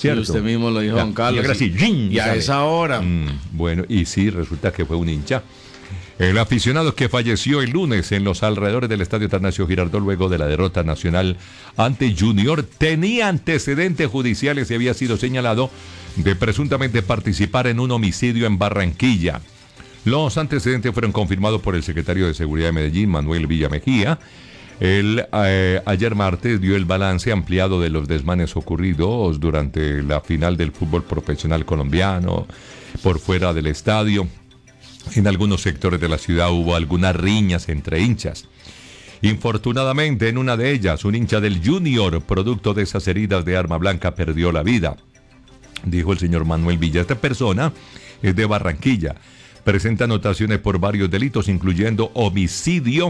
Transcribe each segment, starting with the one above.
¿cierto? Y usted mismo lo dijo, Don Carlos. Y, así, y a esa hora. Bueno, y sí, resulta que fue un hincha. El aficionado que falleció el lunes en los alrededores del Estadio Atanasio Girardot luego de la derrota nacional ante Junior tenía antecedentes judiciales y había sido señalado de presuntamente participar en un homicidio en Barranquilla. Los antecedentes fueron confirmados por el secretario de Seguridad de Medellín, Manuel Villamejía. Él ayer martes dio el balance ampliado de los desmanes ocurridos durante la final del fútbol profesional colombiano, por fuera del estadio. En algunos sectores de la ciudad hubo algunas riñas entre hinchas. Infortunadamente, en una de ellas, un hincha del Junior, producto de esas heridas de arma blanca, perdió la vida, dijo el señor Manuel Villa. Esta persona es de Barranquilla. Presenta anotaciones por varios delitos, incluyendo homicidio,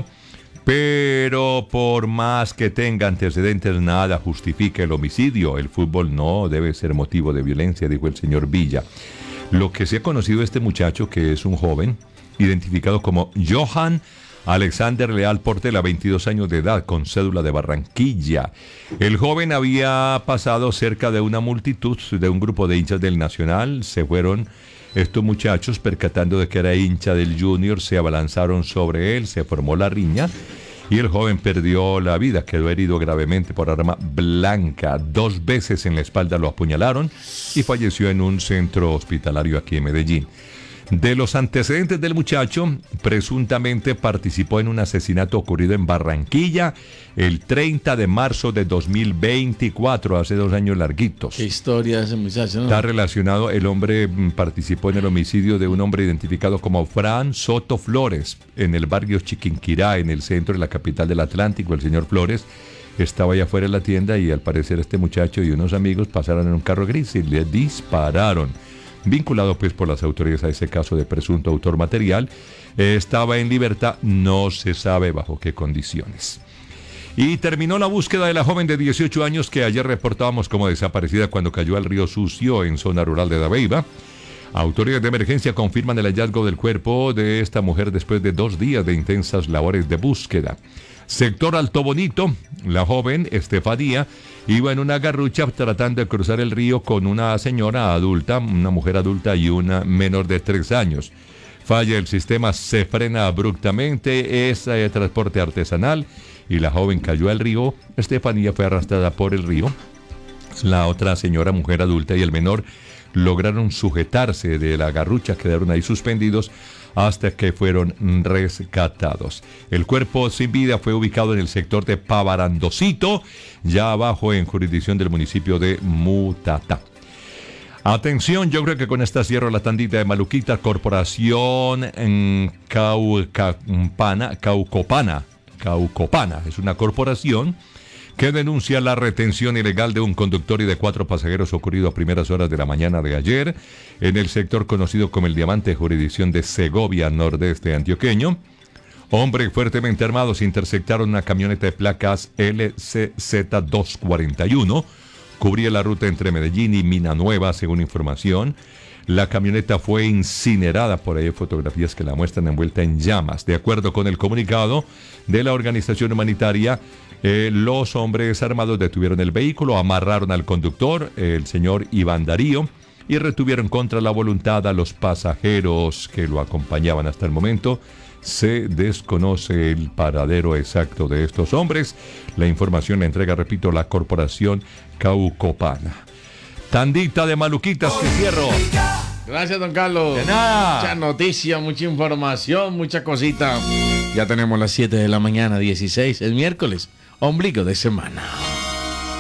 pero por más que tenga antecedentes, nada justifica el homicidio. El fútbol no debe ser motivo de violencia, dijo el señor Villa. Lo que se ha conocido de este muchacho, que es un joven, identificado como Johan Alexander Leal Portela, 22 años de edad, con cédula de Barranquilla. El joven había pasado cerca de una multitud, de un grupo de hinchas del Nacional. Se fueron estos muchachos, percatando de que era hincha del Junior, se abalanzaron sobre él, se formó la riña y el joven perdió la vida, quedó herido gravemente por arma blanca. 2 veces en la espalda lo apuñalaron y falleció en un centro hospitalario aquí en Medellín. De los antecedentes del muchacho, presuntamente participó en un asesinato ocurrido en Barranquilla el 30 de marzo de 2024, hace 2 años larguitos. Qué historia ese muchacho, ¿no? Está relacionado, el hombre participó en el homicidio de un hombre identificado como Fran Soto Flores, en el barrio Chiquinquirá, en el centro de la capital del Atlántico. El señor Flores estaba allá afuera de la tienda y al parecer este muchacho y unos amigos pasaron en un carro gris y le dispararon. Vinculado pues por las autoridades a ese caso de presunto autor material, estaba en libertad, no se sabe bajo qué condiciones. Y terminó la búsqueda de la joven de 18 años que ayer reportábamos como desaparecida cuando cayó al río Sucio en zona rural de Dabeiba. Autoridades de emergencia confirman el hallazgo del cuerpo de esta mujer después de 2 días de intensas labores de búsqueda. Sector Alto Bonito, la joven Estefanía iba en una garrucha tratando de cruzar el río con una señora adulta, una mujer adulta y una menor de 3 años. Falla el sistema, se frena abruptamente, es transporte artesanal y la joven cayó al río. Estefanía fue arrastrada por el río. La otra señora, mujer adulta y el menor lograron sujetarse de la garrucha, quedaron ahí suspendidos hasta que fueron rescatados. El cuerpo sin vida fue ubicado en el sector de Pavarandocito, ya abajo en jurisdicción del municipio de Mutatá. Atención, yo creo que con esta cierro la tandita de Maluquita. Corporación en Caucopana, es una corporación que denuncia la retención ilegal de un conductor y de 4 pasajeros ocurrido a primeras horas de la mañana de ayer en el sector conocido como el Diamante, jurisdicción de Segovia, nordeste antioqueño. Hombres fuertemente armados interceptaron una camioneta de placas LCZ241. Cubría la ruta entre Medellín y Mina Nueva, según información. La camioneta fue incinerada, por ahí hay fotografías que la muestran envuelta en llamas. De acuerdo con el comunicado de la organización humanitaria, los hombres armados detuvieron el vehículo, amarraron al conductor, el señor Iván Darío, y retuvieron contra la voluntad a los pasajeros que lo acompañaban. Hasta el momento se desconoce el paradero exacto de estos hombres. La información la entrega, repito, la corporación Caucopana. Tandita de Maluquitas que cierro. Gracias, don Carlos. De nada. Mucha noticia, mucha información, mucha cosita. Ya tenemos las 7 de la mañana, 16, es miércoles, ombligo de semana.